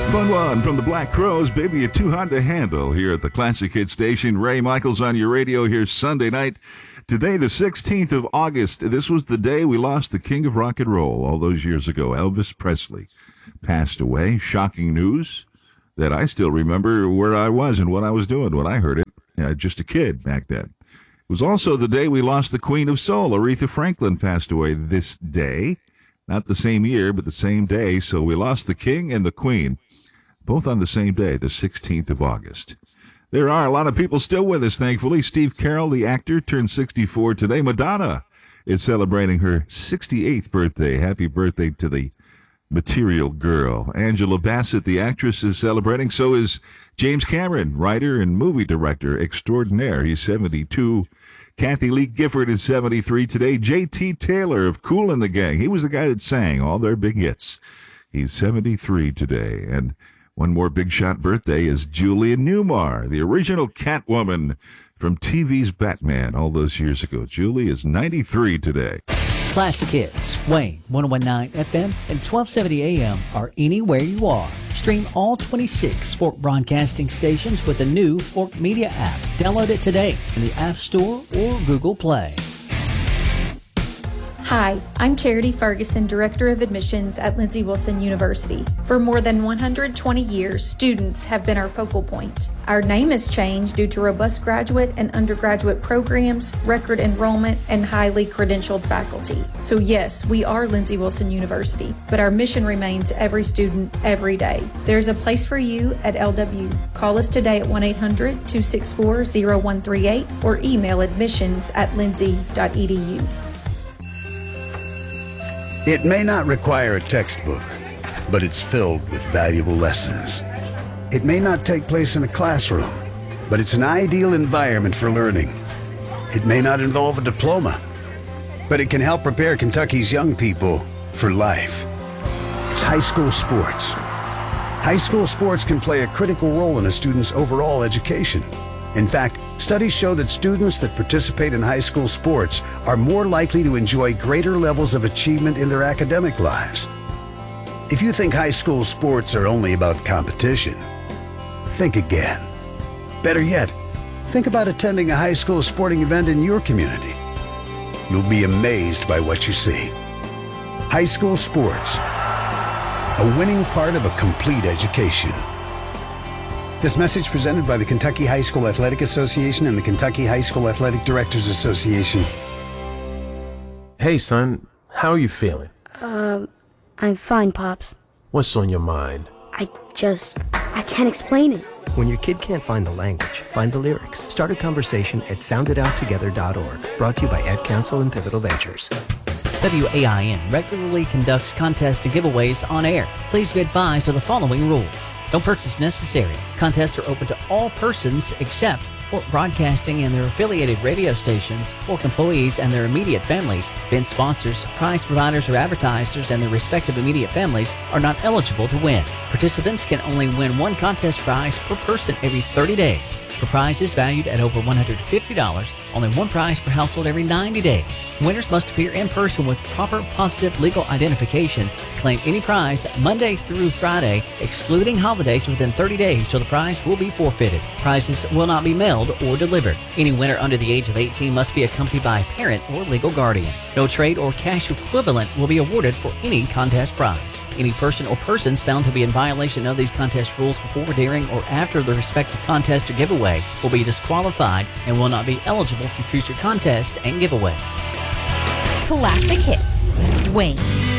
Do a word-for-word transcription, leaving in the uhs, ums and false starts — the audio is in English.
Fun one from the Black Crowes, Baby You're Too Hot to Handle, here at the Classic Hit Station. Ray Michaels on your radio here Sunday night. Today, the sixteenth of August, this was the day we lost the king of rock and roll all those years ago. Elvis Presley passed away. Shocking news that I still remember where I was and what I was doing when I heard it. Yeah, just a kid back then. It was also the day we lost the Queen of Soul. Aretha Franklin passed away this day. Not the same year, but the same day. So we lost the king and the queen, both on the same day, the sixteenth of August. There are a lot of people still with us, thankfully. Steve Carell, the actor, turned sixty-four today. Madonna is celebrating her sixty-eighth birthday. Happy birthday to the material girl. Angela Bassett, the actress, is celebrating. So is James Cameron, writer and movie director extraordinaire. He's seventy-two. Kathy Lee Gifford is seventy-three today. J T Taylor of Kool and the Gang. He was the guy that sang all their big hits. He's seventy-three today. And one more big shot birthday is Julian Newmar, the original Catwoman from T V's Batman all those years ago. Julie is ninety-three today. Classic Hits, Wayne, ten nineteen F M and twelve seventy A M are anywhere you are. Stream all twenty-six Fork Broadcasting stations with the new Fork Media app. Download it today in the App Store or Google Play. Hi, I'm Charity Ferguson, Director of Admissions at Lindsey Wilson University. For more than one hundred twenty years, students have been our focal point. Our name has changed due to robust graduate and undergraduate programs, record enrollment, and highly credentialed faculty. So yes, we are Lindsey Wilson University, but our mission remains every student, every day. There's a place for you at L W. Call us today at one eight hundred, two six four, zero one three eight or email admissions at lindsey dot e d u. It may not require a textbook, but it's filled with valuable lessons. It may not take place in a classroom, but it's an ideal environment for learning. It may not involve a diploma, but it can help prepare Kentucky's young people for life. It's high school sports. High school sports can play a critical role in a student's overall education. In fact, studies show that students that participate in high school sports are more likely to enjoy greater levels of achievement in their academic lives. If you think high school sports are only about competition, think again. Better yet, think about attending a high school sporting event in your community. You'll be amazed by what you see. High school sports, a winning part of a complete education. This message presented by the Kentucky High School Athletic Association and the Kentucky High School Athletic Directors Association. Hey, son, how are you feeling? Um, I'm fine, Pops. What's on your mind? I just, I can't explain it. When your kid can't find the language, find the lyrics. Start a conversation at sound it out together dot org. Brought to you by Ad Council and Pivotal Ventures. W A I N regularly conducts contests and giveaways on air. Please be advised of the following rules. No purchase necessary. Contests are open to all persons except Fork Broadcasting and their affiliated radio stations, Fork employees and their immediate families. Event sponsors, prize providers, or advertisers and their respective immediate families are not eligible to win. Participants can only win one contest prize per person every thirty days. For prizes valued at over one hundred fifty dollars, only one prize per household every ninety days. Winners must appear in person with proper positive legal identification. Claim any prize Monday through Friday, excluding holidays within thirty days, so the prize will be forfeited. Prizes will not be mailed or delivered. Any winner under the age of eighteen must be accompanied by a parent or legal guardian. No trade or cash equivalent will be awarded for any contest prize. Any person or persons found to be in violation of these contest rules before, during, or after the respective contest or giveaway will be disqualified and will not be eligible for future contests and giveaways. Classic Hits, Wayne.